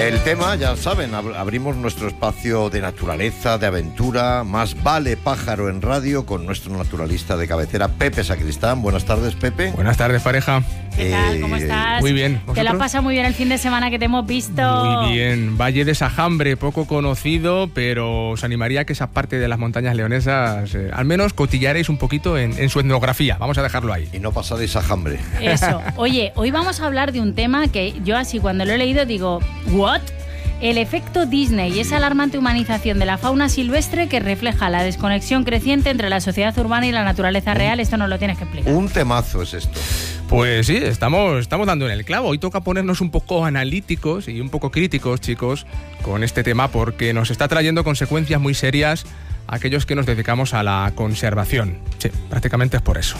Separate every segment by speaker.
Speaker 1: El tema, ya saben, abrimos nuestro espacio de naturaleza, de aventura, Más vale pájaro en radio, con nuestro naturalista de cabecera, Pepe Sacristán. Buenas tardes, Pepe.
Speaker 2: Buenas tardes, pareja.
Speaker 3: ¿Qué tal? ¿Cómo estás?
Speaker 2: Muy bien. ¿Vosotros?
Speaker 3: ¿Te lo has pasado muy bien el fin de semana que te hemos visto?
Speaker 2: Muy bien. Valle de Sajambre, poco conocido, pero os animaría a que esa parte de las montañas leonesas, al menos cotillaréis un poquito en su etnografía. Vamos a dejarlo ahí.
Speaker 1: Y no pasaréis Sajambre.
Speaker 3: Eso. Oye, hoy vamos a hablar de un tema que yo así cuando lo he leído digo, ¿what? El efecto Disney, esa alarmante humanización de la fauna silvestre que refleja la desconexión creciente entre la sociedad urbana y la naturaleza real. Esto nos lo tienes que explicar.
Speaker 1: Un temazo es esto.
Speaker 2: Pues sí, estamos dando en el clavo. Hoy toca ponernos un poco analíticos y un poco críticos, chicos, con este tema, porque nos está trayendo consecuencias muy serias a aquellos que nos dedicamos a la conservación. Sí, prácticamente es por eso.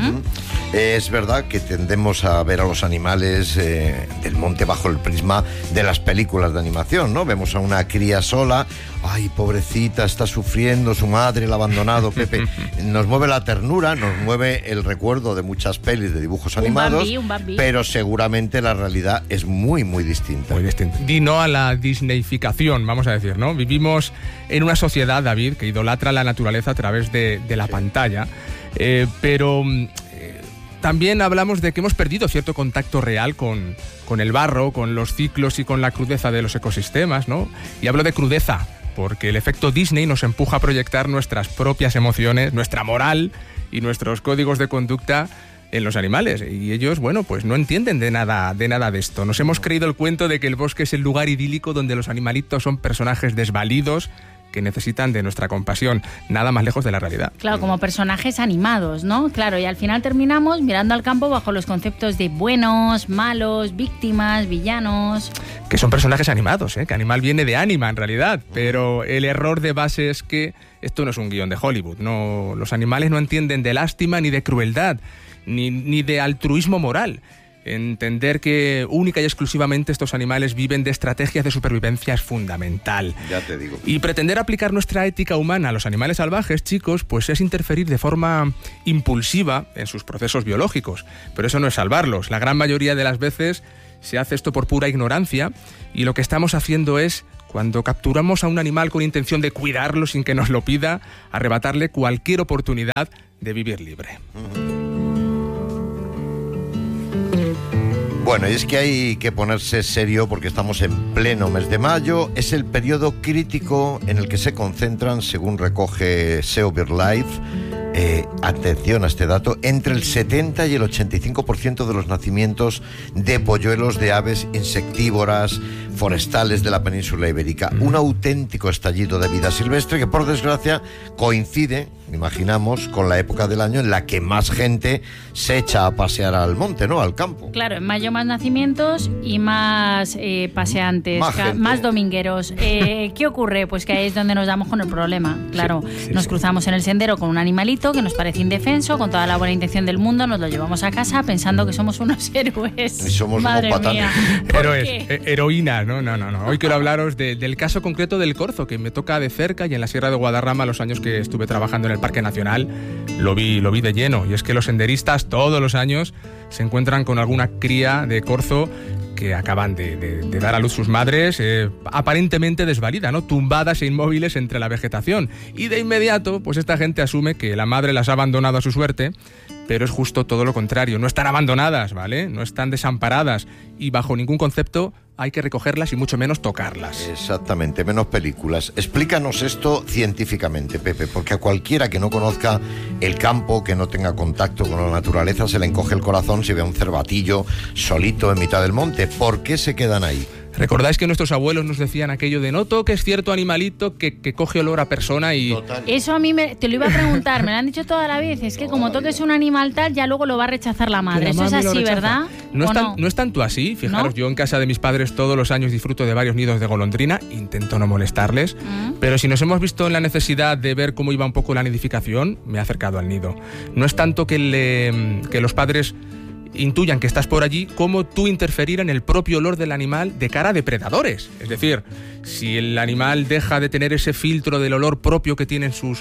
Speaker 1: Es verdad que tendemos a ver a los animales del monte bajo el prisma de las películas de animación, ¿no? Vemos a una cría sola, ay, pobrecita, está sufriendo, su madre la ha abandonado, Pepe. Nos mueve la ternura, nos mueve el recuerdo de muchas pelis de dibujos animados,
Speaker 3: un Bambi.
Speaker 1: Pero seguramente la realidad es muy, muy distinta.
Speaker 2: Muy distinta. Di no a la disneyficación, vamos a decir, ¿no? Vivimos en una sociedad, David, que idolatra la naturaleza a través de la pantalla, pero también hablamos de que hemos perdido cierto contacto real con el barro, con los ciclos y con la crudeza de los ecosistemas, ¿no? Y hablo de crudeza porque el efecto Disney nos empuja a proyectar nuestras propias emociones, nuestra moral y nuestros códigos de conducta en los animales. Y ellos, bueno, pues no entienden de nada de esto. Nos hemos creído el cuento de que el bosque es el lugar idílico donde los animalitos son personajes desvalidos que necesitan de nuestra compasión, nada más lejos de la realidad.
Speaker 3: Claro, como personajes animados, ¿no? Claro, y al final terminamos mirando al campo bajo los conceptos de buenos, malos, víctimas, villanos.
Speaker 2: Que son personajes animados, ¿eh? Que animal viene de ánima, en realidad, pero el error de base es que esto no es un guión de Hollywood, no, los animales no entienden de lástima ni de crueldad, ni de altruismo moral. Entender que única y exclusivamente estos animales viven de estrategias de supervivencia es fundamental.
Speaker 1: Ya te digo.
Speaker 2: Y pretender aplicar nuestra ética humana a los animales salvajes, chicos, pues es interferir de forma impulsiva en sus procesos biológicos. Pero eso no es salvarlos. La gran mayoría de las veces se hace esto por pura ignorancia y lo que estamos haciendo es, cuando capturamos a un animal con intención de cuidarlo sin que nos lo pida, arrebatarle cualquier oportunidad de vivir libre.
Speaker 1: Bueno, y es que hay que ponerse serio porque estamos en pleno mes de mayo. Es el periodo crítico en el que se concentran, según recoge SEO BirdLife, atención a este dato, entre el 70 y el 85% de los nacimientos de polluelos de aves insectívoras forestales de la península ibérica. Un auténtico estallido de vida silvestre que, por desgracia, coincide, imaginamos, con la época del año en la que más gente se echa a pasear al monte, ¿no? Al campo.
Speaker 3: Claro, en mayo más nacimientos y más paseantes, más domingueros. ¿Qué ocurre? Pues que ahí es donde nos damos con el problema. Claro, nos cruzamos en el sendero con un animalito que nos parece indefenso, con toda la buena intención del mundo, nos lo llevamos a casa pensando que somos unos héroes.
Speaker 1: Y somos
Speaker 3: Madre
Speaker 1: unos patanes.
Speaker 3: mía.
Speaker 2: Héroes, heroínas, ¿no? No. Hoy quiero hablaros del caso concreto del corzo, que me toca de cerca y en la Sierra de Guadarrama, los años que estuve trabajando en el Parque Nacional, lo vi de lleno. Y es que los senderistas todos los años se encuentran con alguna cría de corzo que acaban de dar a luz sus madres, aparentemente desvalidas, ¿no? Tumbadas e inmóviles entre la vegetación. Y de inmediato, pues esta gente asume que la madre las ha abandonado a su suerte, pero es justo todo lo contrario. No están abandonadas, ¿vale? No están desamparadas y bajo ningún concepto hay que recogerlas y mucho menos tocarlas.
Speaker 1: Exactamente, menos películas. Explícanos esto científicamente, Pepe, porque a cualquiera que no conozca el campo, que no tenga contacto con la naturaleza, se le encoge el corazón si ve a un cervatillo solito en mitad del monte. ¿Por qué se quedan ahí?
Speaker 2: ¿Recordáis que nuestros abuelos nos decían aquello de no toques cierto animalito que coge olor a persona y...
Speaker 1: Total.
Speaker 3: Eso a mí te lo iba a preguntar, me lo han dicho toda la vez, es que como toques un animal tal, ya luego lo va a rechazar la madre. Eso es así, ¿verdad?
Speaker 2: No es tanto así, fijaros, ¿no? Yo en casa de mis padres todos los años disfruto de varios nidos de golondrina, intento no molestarles, pero si nos hemos visto en la necesidad de ver cómo iba un poco la nidificación, me he acercado al nido. No es tanto que los padres intuyan que estás por allí, como tú interferir en el propio olor del animal de cara a depredadores. Es decir, si el animal deja de tener ese filtro del olor propio que tienen sus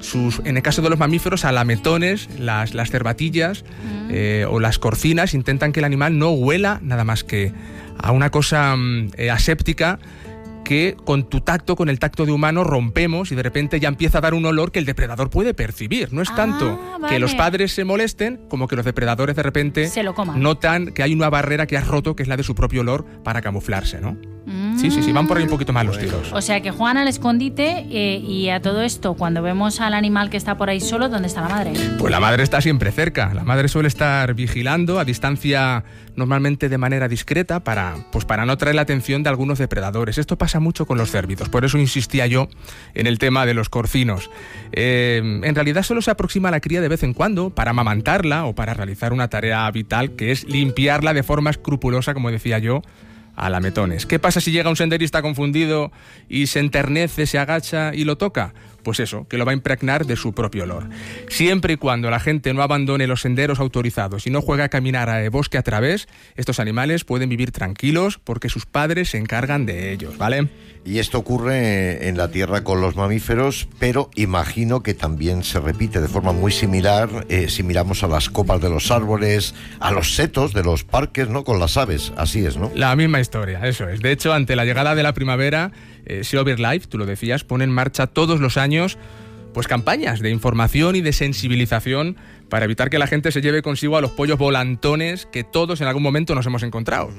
Speaker 2: en el caso de los mamíferos, alametones, las cervatillas o las corcinas, intentan que el animal no huela nada más que a una cosa aséptica que con tu tacto, con el tacto de humano, rompemos y de repente ya empieza a dar un olor que el depredador puede percibir. No es tanto que los padres se molesten como que los depredadores de repente
Speaker 3: se lo coman.
Speaker 2: Notan que hay una barrera que has roto, que es la de su propio olor, para camuflarse, ¿no? Sí, van por ahí un poquito más los tiros.
Speaker 3: O sea que juegan al escondite y a todo esto, cuando vemos al animal que está por ahí solo, ¿dónde está la madre?
Speaker 2: Pues la madre está siempre cerca. La madre suele estar vigilando a distancia, normalmente de manera discreta, para no atraer la atención de algunos depredadores. Esto pasa mucho con los cérvidos, por eso insistía yo en el tema de los corcinos. En realidad solo se aproxima a la cría de vez en cuando para amamantarla o para realizar una tarea vital, que es limpiarla de forma escrupulosa, como decía yo, a lametones. ¿Qué pasa si llega un senderista confundido y se enternece, se agacha y lo toca? Pues eso, que lo va a impregnar de su propio olor. Siempre y cuando la gente no abandone los senderos autorizados y no juegue a caminar a bosque a través, estos animales pueden vivir tranquilos porque sus padres se encargan de ellos, ¿vale?
Speaker 1: Y esto ocurre en la tierra con los mamíferos, pero imagino que también se repite de forma muy similar si miramos a las copas de los árboles, a los setos de los parques, ¿no? Con las aves, así es, ¿no?
Speaker 2: La misma historia, eso es. De hecho, ante la llegada de la primavera, Sea BirdLife, tú lo decías, pone en marcha todos los años pues campañas de información y de sensibilización para evitar que la gente se lleve consigo a los pollos volantones que todos en algún momento nos hemos encontrado.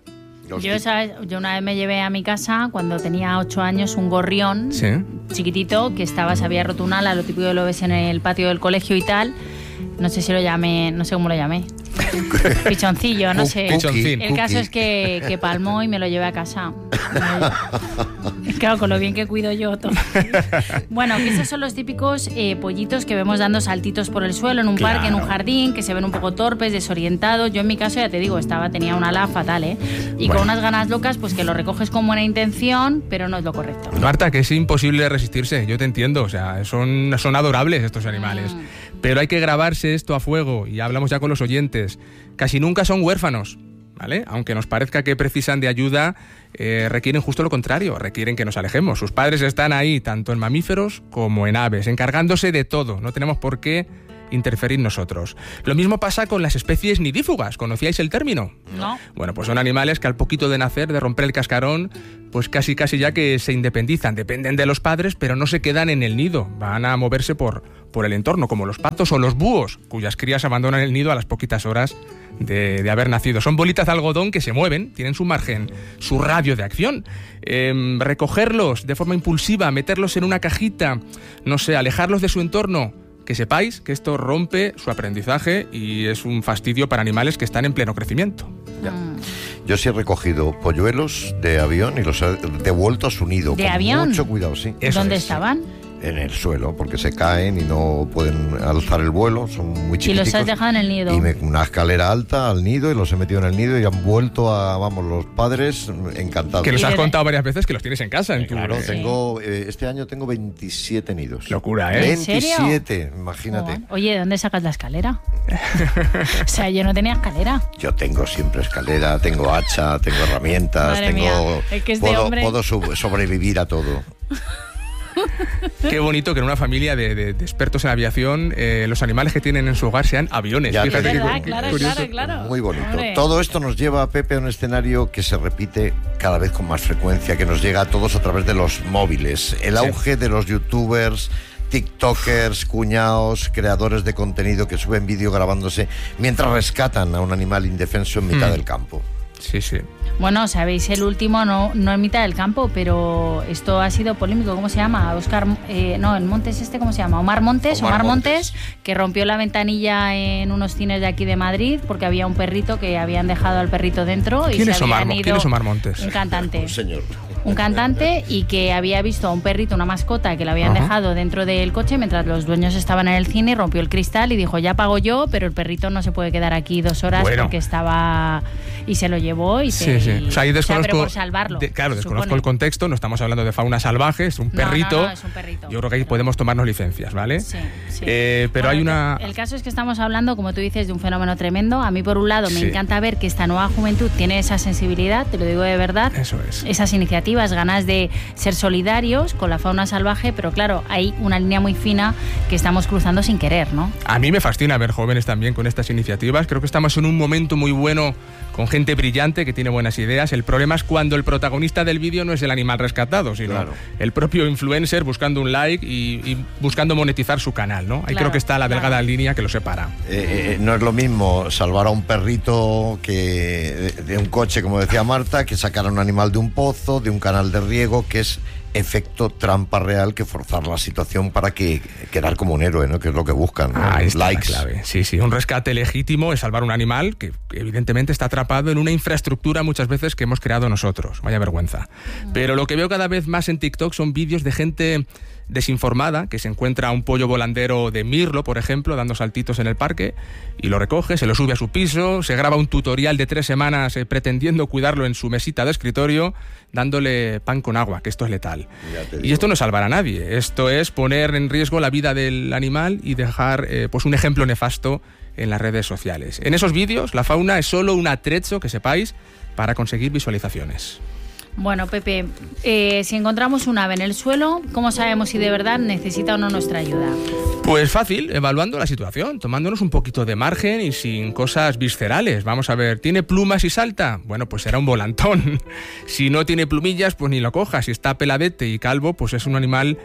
Speaker 3: Yo una vez me llevé a mi casa, cuando tenía 8 años, un gorrión chiquitito que se había roto un ala, lo típico que lo ves en el patio del colegio y tal. No sé si lo llamé, no sé cómo lo llamé. Pichoncillo, no sé. El caso es que palmó y me lo llevé a casa. Claro, con lo bien que cuido yo todo. Bueno, que esos son los típicos pollitos que vemos dando saltitos por el suelo en un parque, en un jardín, que se ven un poco torpes, desorientados. Yo en mi caso, ya te digo, tenía una ala fatal, y con unas ganas locas, pues que lo recoges con buena intención, pero no es lo correcto.
Speaker 2: Marta, que es imposible resistirse, yo te entiendo, o sea, son adorables estos animales. Pero hay que grabarse esto a fuego, y hablamos ya con los oyentes. Casi nunca son huérfanos, ¿vale? Aunque nos parezca que precisan de ayuda, requieren justo lo contrario, requieren que nos alejemos. Sus padres están ahí, tanto en mamíferos como en aves, encargándose de todo. No tenemos por qué interferir nosotros. Lo mismo pasa con las especies nidífugas. ¿Conocíais el término?
Speaker 3: No.
Speaker 2: Bueno, pues son animales que al poquito de nacer, de romper el cascarón, pues casi ya que se independizan, dependen de los padres, pero no se quedan en el nido, van a moverse por el entorno, como los patos o los búhos, cuyas crías abandonan el nido a las poquitas horas de haber nacido. Son bolitas de algodón que se mueven, tienen su margen, su radio de acción. Recogerlos de forma impulsiva, meterlos en una cajita, no sé, alejarlos de su entorno, que sepáis que esto rompe su aprendizaje y es un fastidio para animales que están en pleno crecimiento. Ya.
Speaker 1: Yo sí he recogido polluelos de avión y los he devuelto a su nido.
Speaker 3: ¿De avión?
Speaker 1: Mucho cuidado, sí.
Speaker 3: ¿Dónde estaban?
Speaker 1: En el suelo, porque se caen y no pueden alzar el vuelo, son muy chiquiticos.
Speaker 3: ¿Y los has dejado en el nido?
Speaker 1: Y una escalera alta al nido y los he metido en el nido y han vuelto los padres encantados.
Speaker 2: Que nos has contado varias veces que los tienes en casa.
Speaker 1: Claro, tengo este año tengo 27 nidos.
Speaker 2: Locura, ¿eh?
Speaker 1: 27, imagínate.
Speaker 3: Oye, ¿de dónde sacas la escalera? O sea, yo no tenía escalera.
Speaker 1: Yo tengo siempre escalera, tengo hacha, tengo herramientas, puedo sobrevivir a todo.
Speaker 2: Qué bonito que en una familia de expertos en aviación los animales que tienen en su hogar sean aviones.
Speaker 1: Ya,
Speaker 3: fíjate claro.
Speaker 1: Muy bonito. Hombre. Todo esto nos lleva a Pepe a un escenario que se repite cada vez con más frecuencia, que nos llega a todos a través de los móviles. El auge de los youtubers, tiktokers, cuñados, creadores de contenido que suben vídeo grabándose mientras rescatan a un animal indefenso en mitad del campo.
Speaker 2: Sí.
Speaker 3: Bueno, sabéis, el último no en mitad del campo, pero esto ha sido polémico. ¿Cómo se llama? El Montes ¿cómo se llama? Omar Montes, que rompió la ventanilla en unos cines de aquí de Madrid porque había un perrito que habían dejado al perrito dentro.
Speaker 2: ¿Quién es Omar Montes?
Speaker 3: Un cantante.
Speaker 1: Un señor.
Speaker 3: Un cantante y que había visto a un perrito, una mascota, que lo habían dejado dentro del coche mientras los dueños estaban en el cine, y rompió el cristal y dijo, ya pago yo, pero el perrito no se puede quedar aquí 2 horas porque estaba... Y se lo llevó y se...
Speaker 2: O sea, ahí desconozco...
Speaker 3: pero por salvarlo.
Speaker 2: Desconozco el contexto, no estamos hablando de fauna salvaje, es un perrito.
Speaker 3: No, es un perrito.
Speaker 2: Yo creo que ahí podemos tomarnos licencias, ¿vale?
Speaker 3: Sí.
Speaker 2: Pero hay una...
Speaker 3: El caso es que estamos hablando, como tú dices, de un fenómeno tremendo. A mí, por un lado, me encanta ver que esta nueva juventud tiene esa sensibilidad, te lo digo de verdad.
Speaker 2: Eso es.
Speaker 3: Esas iniciativas, ganas de ser solidarios con la fauna salvaje, pero claro, hay una línea muy fina que estamos cruzando sin querer, ¿no?
Speaker 2: A mí me fascina ver jóvenes también con estas iniciativas. Creo que estamos en un momento muy bueno con gente brillante que tiene buenas ideas. El problema es cuando el protagonista del vídeo no es el animal rescatado, sino el propio influencer buscando un like y buscando monetizar su canal, ¿no? Ahí creo que está la delgada línea que lo separa.
Speaker 1: No es lo mismo salvar a un perrito que de un coche, como decía Marta, que sacar a un animal de un pozo, de un canal de riego, que es efecto trampa real, que forzar la situación para quedar como un héroe, ¿no? Que es lo que buscan, ¿no?
Speaker 2: Likes. Clave. Sí, un rescate legítimo es salvar un animal que evidentemente está atrapado en una infraestructura muchas veces que hemos creado nosotros. Vaya vergüenza. Pero lo que veo cada vez más en TikTok son vídeos de gente desinformada que se encuentra un pollo volandero de mirlo, por ejemplo, dando saltitos en el parque, y lo recoge, se lo sube a su piso, se graba un tutorial de 3 semanas pretendiendo cuidarlo en su mesita de escritorio, dándole pan con agua, que esto es letal. Y esto no es salvar a nadie, esto es poner en riesgo la vida del animal y dejar pues un ejemplo nefasto en las redes sociales. En esos vídeos la fauna es solo un atrecho, que sepáis, para conseguir visualizaciones.
Speaker 3: Bueno, Pepe, si encontramos un ave en el suelo, ¿cómo sabemos si de verdad necesita o no nuestra ayuda?
Speaker 2: Pues fácil, evaluando la situación, tomándonos un poquito de margen y sin cosas viscerales. Vamos a ver, ¿tiene plumas y salta? Bueno, pues será un volantón. Si no tiene plumillas, pues ni lo cojas. Si está peladete y calvo, pues es un animal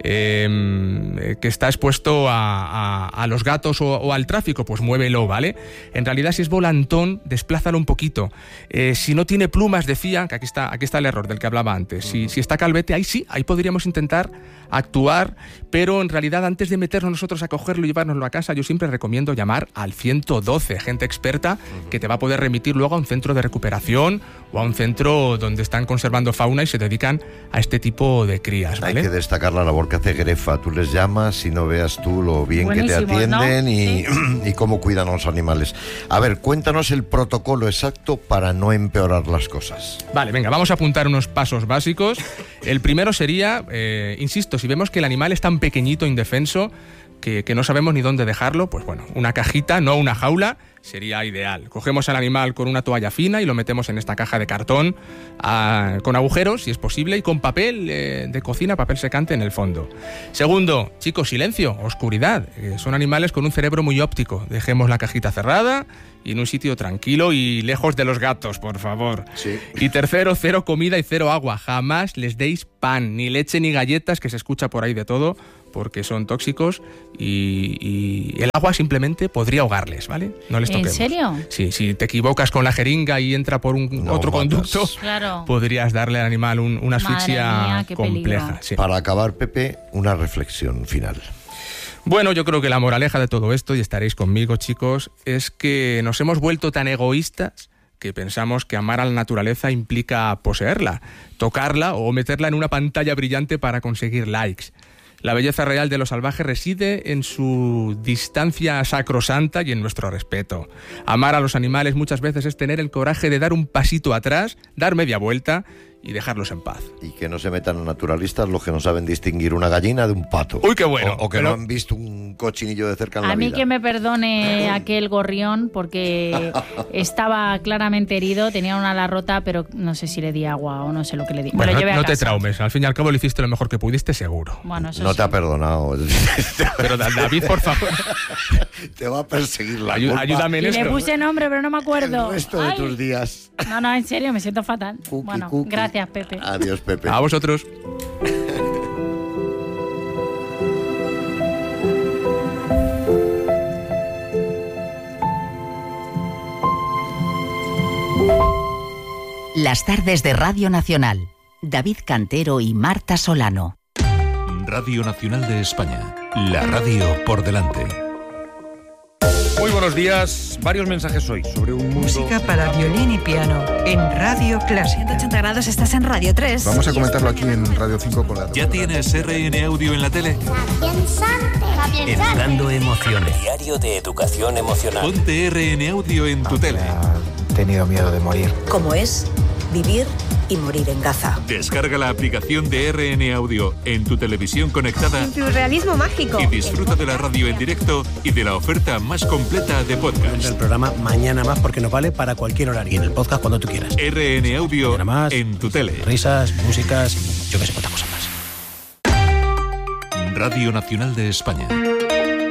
Speaker 2: que está expuesto a los gatos o al tráfico, pues muévelo, ¿vale? En realidad, si es volantón, desplázalo un poquito. Si no tiene plumas, decía, que aquí está el error del que hablaba antes. Si está calvete, ahí podríamos intentar actuar, pero en realidad antes de meternos nosotros a cogerlo y llevárnoslo a casa, yo siempre recomiendo llamar al 112, gente experta que te va a poder remitir luego a un centro de recuperación o a un centro donde están conservando fauna y se dedican a este tipo de crías, ¿vale?
Speaker 1: Hay que destacar la labor que hace Grefa. Tú les llamas y no veas tú lo bien que te atienden, ¿no? y cómo cuidan a los animales. A ver, cuéntanos el protocolo exacto para no empeorar las cosas.
Speaker 2: Vale, venga, vamos a apuntar unos pasos básicos. El primero sería, insisto, si vemos que el animal es tan pequeñito, indefenso, que no sabemos ni dónde dejarlo, pues bueno, una cajita, no una jaula, sería ideal. Cogemos al animal con una toalla fina y lo metemos en esta caja de cartón con agujeros, si es posible, y con papel de cocina, papel secante en el fondo. Segundo, chicos, silencio, oscuridad. Son animales con un cerebro muy óptico. Dejemos la cajita cerrada y en un sitio tranquilo y lejos de los gatos, por favor.
Speaker 1: Sí.
Speaker 2: Y tercero, 0 comida y 0 agua. Jamás les deis pan, ni leche, ni galletas, que se escucha por ahí de todo, porque son tóxicos y el agua simplemente podría ahogarles, ¿vale? No les toquemos.
Speaker 3: ¿En serio?
Speaker 2: Sí, si te equivocas con la jeringa y entra por otro conducto,
Speaker 3: claro,
Speaker 2: podrías darle al animal una asfixia compleja.
Speaker 1: Sí. Para acabar, Pepe, una reflexión final.
Speaker 2: Bueno, yo creo que la moraleja de todo esto, y estaréis conmigo, chicos, es que nos hemos vuelto tan egoístas que pensamos que amar a la naturaleza implica poseerla, tocarla o meterla en una pantalla brillante para conseguir likes. La belleza real de lo salvaje reside en su distancia sacrosanta y en nuestro respeto. Amar a los animales muchas veces es tener el coraje de dar un pasito atrás, dar media vuelta y dejarlos en paz.
Speaker 1: Y que no se metan naturalistas los que no saben distinguir una gallina de un pato.
Speaker 2: ¡Uy, qué bueno!
Speaker 1: O que no han visto un cochinillo de cerca en la vida.
Speaker 3: A mí que me perdone aquel gorrión, porque estaba claramente herido, tenía una ala rota, pero no sé si le di agua o no sé lo que le di.
Speaker 2: Bueno, no te traumes, al fin y al cabo lo hiciste lo mejor que pudiste, seguro.
Speaker 3: Bueno, eso
Speaker 1: no
Speaker 3: sí.
Speaker 1: te ha perdonado.
Speaker 2: Pero David, por favor.
Speaker 1: Te va a perseguir la
Speaker 2: culpa. Ayúdame en esto.
Speaker 3: Le puse nombre, pero no me acuerdo.
Speaker 1: El resto de tus días.
Speaker 3: No, en serio, me siento fatal. Bueno, gracias, Pepe.
Speaker 1: Adiós, Pepe.
Speaker 2: A vosotros.
Speaker 4: Las tardes de Radio Nacional. David Cantero y Marta Solano.
Speaker 5: Radio Nacional de España. La radio por delante.
Speaker 6: Muy buenos días. Varios mensajes hoy sobre un mundo...
Speaker 7: Música para violín y piano en Radio Clásica.
Speaker 8: 180 grados, estás en Radio 3.
Speaker 9: Vamos a comentarlo aquí en Radio 5 con la...
Speaker 5: ¿Ya tienes RN Audio en la tele?
Speaker 10: Educando emociones. Diario de educación emocional.
Speaker 5: Ponte RN Audio en tu tele.
Speaker 9: He tenido miedo de morir.
Speaker 8: ¿Cómo es vivir y morir en Gaza?
Speaker 5: Descarga la aplicación de RN Audio en tu televisión conectada.
Speaker 8: En tu realismo mágico.
Speaker 5: Y disfruta de la radio en directo y de la oferta más completa de podcast.
Speaker 11: El programa Mañana Más, porque nos vale para cualquier horario. Y en el podcast cuando tú quieras.
Speaker 5: RN Audio
Speaker 11: más,
Speaker 5: en tu tele.
Speaker 11: Risas, músicas y yo que sé cuántas cosas más.
Speaker 5: Radio Nacional de España.